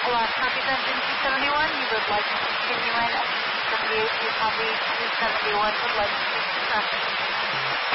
Hello, copy engine 271. You would like to continue in 78. You copy 271 would like to keep traffic.